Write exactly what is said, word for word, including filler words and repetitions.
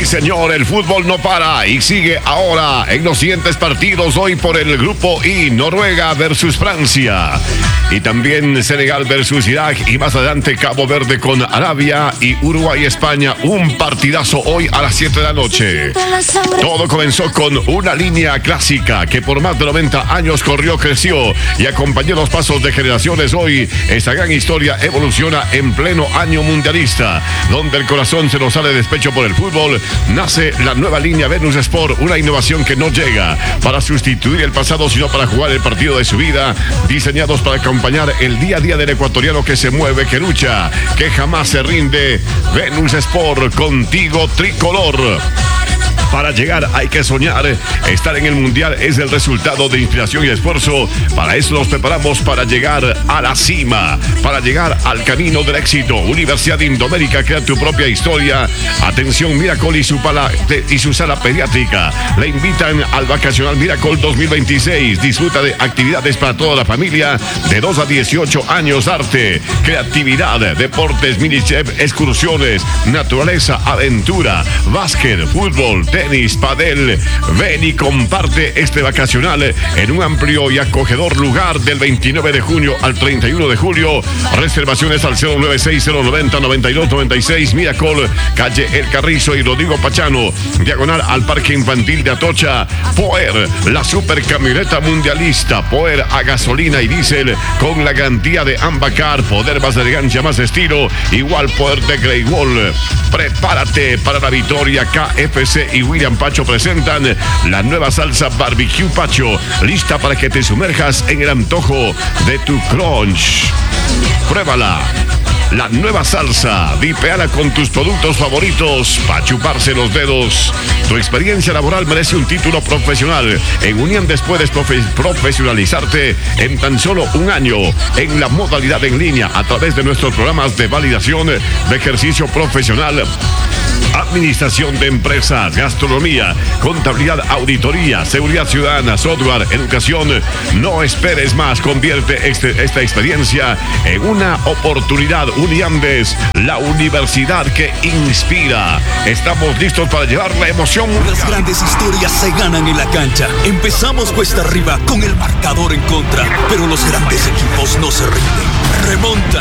señor, el fútbol no para y sigue ahora en los siguientes partidos. Hoy por el grupo I, Noruega versus Francia. Y también Senegal versus Irak. Y más adelante Cabo Verde con Arabia y Uruguay, España. Un partidazo hoy a las siete de la noche. Todo comenzó con una línea clásica que por más de noventa años corrió, creció y acompañó los pasos de generaciones. Hoy esta gran historia evoluciona en pleno año mundialista, donde el corazón se nos sale de despecho por el fútbol. Nace la nueva línea Venus Sport, una innovación que no llega para sustituir el pasado, sino para jugar el partido de su vida, diseñados para acompañar el día a día del ecuatoriano que se mueve, que lucha, que jamás se rinde. Venus Sport, contigo tricolor. Para llegar hay que soñar. Estar en el mundial es el resultado de inspiración y esfuerzo. Para eso nos preparamos, para llegar a la cima, para llegar al camino del éxito. Universidad Indoamérica, crea tu propia historia. Atención, Miracle y su, pala, y su sala pediátrica le invitan al Vacacional Miracle dos mil veintiséis. Disfruta de actividades para toda la familia de dos a dieciocho años. Arte, creatividad, deportes, minichef, excursiones, naturaleza, aventura, básquet, fútbol, tenis, padel. Ven y comparte este vacacional en un amplio y acogedor lugar del veintinueve de junio al treinta y uno de julio. Reservaciones al cero nueve seis cero noventa noventa y dos noventa y seis. Miracle, calle El Carrizo y Rodrigo Pachano, diagonal al Parque Infantil de Atocha. Poer, la super camioneta mundialista. Poer a gasolina y diésel con la garantía de Ambacar. Poder, más elegancia, más estilo. Igual poder de Grey Wall. Prepárate para la victoria. K F C y William Pacho presentan la nueva salsa Barbecue Pacho, lista para que te sumerjas en el antojo de tu crunch. Pruébala. La nueva salsa, dipeala con tus productos favoritos para chuparse los dedos. Tu experiencia laboral merece un título profesional. En Uniandes puedes profe- profesionalizarte en tan solo un año en la modalidad en línea a través de nuestros programas de validación de ejercicio profesional. Administración de empresas, gastronomía, contabilidad, auditoría, seguridad ciudadana, software, educación. No esperes más, convierte este, esta experiencia en una oportunidad. Uniandes, la universidad que inspira. Estamos listos para llevar la emoción. Las grandes historias se ganan en la cancha. Empezamos cuesta arriba con el marcador en contra, pero los grandes equipos no se rinden. Remonta.